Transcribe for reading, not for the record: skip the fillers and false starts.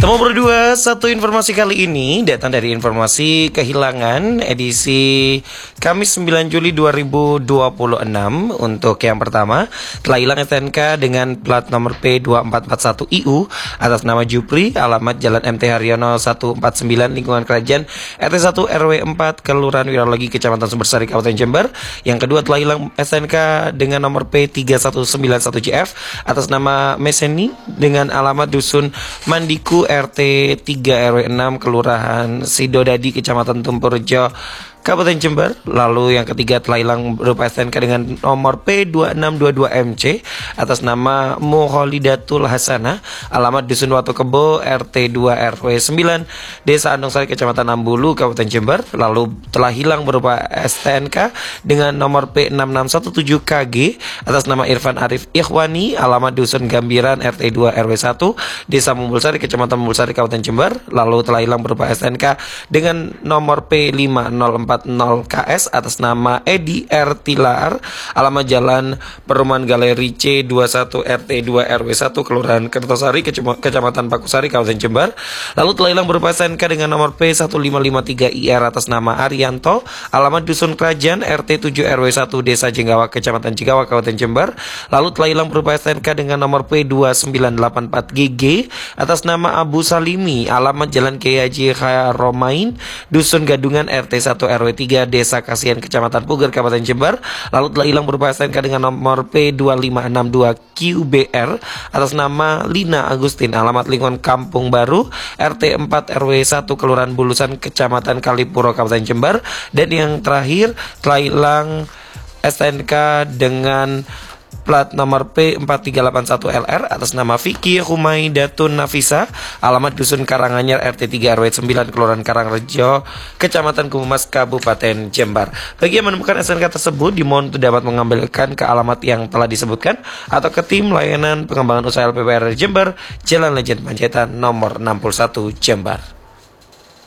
Temu berdua, satu informasi kali ini datang dari informasi kehilangan edisi Kamis 9 Juli 2026. Untuk yang pertama, telah hilang STNK dengan plat nomor P2441IU atas nama Jupri, alamat Jalan MT Haryono 149, lingkungan kerajaan RT 1 RW 4, Kelurahan Wiralogi, Kecamatan Sumbersari, Kabupaten Jember. Yang kedua, telah hilang STNK dengan nomor P3191JF atas nama Meseni dengan alamat Dusun Mandiku RT 3 RW 6, Kelurahan Sidodadi, Kecamatan Tumpurjo, Kabupaten Jember. Lalu yang ketiga, telah hilang berupa STNK dengan nomor P2622MC atas nama Muholidatul Hasanah, alamat Dusun Watu Kebo RT 2 RW 9, Desa Andungsari, Kecamatan Ambulu, Kabupaten Jember. Lalu telah hilang berupa STNK dengan nomor P6617KG atas nama Irfan Arif Ikhwani, alamat Dusun Gambiran RT 2 RW 1, Desa Mumbulsari, Kecamatan Mumbulsari, Kabupaten Jember. Lalu telah hilang berupa STNK dengan nomor P5040KS atas nama Edi R. Tilar, alamat Jalan Perumahan Galeri C21 RT 2 RW 1, Kelurahan Kertosari, Kecamatan Pakusari, Kabupaten Jember. Lalu telah hilang berupa STNK dengan nomor P1553IR atas nama Arianto, alamat Dusun Kerajaan RT 7 RW 1, Desa Jenggawak, Kecamatan Jenggawak, Kabupaten Jember. Lalu telah hilang berupa STNK dengan nomor P2984GG atas nama Abu Salimi, alamat Jalan Kiai Haji Kharomain, Dusun Gadungan RT 1 RW 3, Desa Kasihan, Kecamatan Puger, Kabupaten Jember. Lalu telah hilang berupa STNK dengan nomor P2562QBR atas nama Lina Agustin, alamat lingkungan Kampung Baru RT 4 RW 1, Kelurahan Bulusan, Kecamatan Kalipuro, Kabupaten Jember. Dan yang terakhir, telah hilang STNK dengan plat nomor P4381LR atas nama Vicky Humaidatun Nafisa, alamat Dusun Karanganyar RT 3 RW 9, Kelurahan Karangrejo, Kecamatan Kebumas, Kabupaten Jember. Bagi yang menemukan STNK tersebut, dimohon untuk dapat mengambilkan ke alamat yang telah disebutkan atau ke tim layanan pengembangan usaha LPPR Jember, Jalan Lejen Panjaitan nomor 61, Jember.